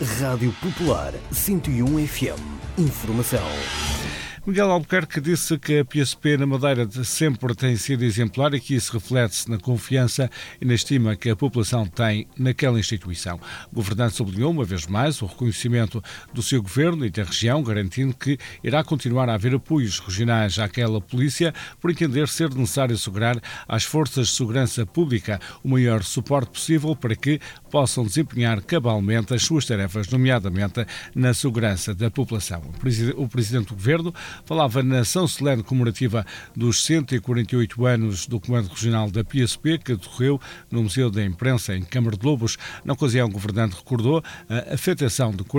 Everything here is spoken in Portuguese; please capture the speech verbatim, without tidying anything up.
Rádio Popular cento e um F M. Informação. Miguel Albuquerque disse que a P S P na Madeira sempre tem sido exemplar e que isso reflete-se na confiança e na estima que a população tem naquela instituição. O governante sublinhou uma vez mais o reconhecimento do seu governo e da região, garantindo que irá continuar a haver apoios regionais àquela polícia, por entender ser necessário assegurar às forças de segurança pública o maior suporte possível para que possam desempenhar cabalmente as suas tarefas, nomeadamente na segurança da população. O presidente do governo falava na ação solene comemorativa dos cento e quarenta e oito anos do Comando Regional da P S P, que decorreu no Museu da Imprensa, em Câmara de Lobos. Na ocasião, o governante recordou a afetação de